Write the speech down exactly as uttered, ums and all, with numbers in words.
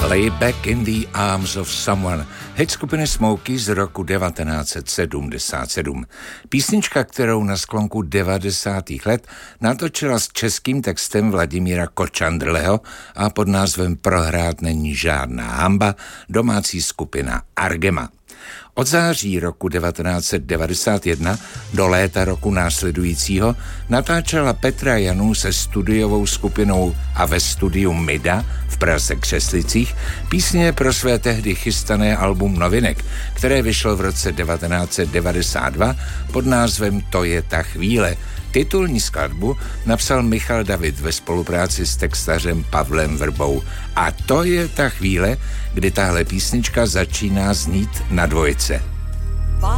Lay Back in the Arms of Someone, hit skupiny Smokey z roku devatenáct set sedmdesát sedm. Písnička, kterou na sklonku devadesátých let natočila s českým textem Vladimíra Kočandrleho a pod názvem Prohrát není žádná hamba domácí skupina Argema. Od září roku devatenáct set devadesát jedna do léta roku následujícího natáčela Petra Janů se studiovou skupinou a ve studiu Mida v Praze Křeslicích písně pro své tehdy chystané album Novinek, které vyšlo v roce devatenáct set devadesát dva pod názvem To je ta chvíle. Titulní skladbu napsal Michal David ve spolupráci s textařem Pavlem Vrbou. A to je ta chvíle, kdy tahle písnička začíná znít na dvojce.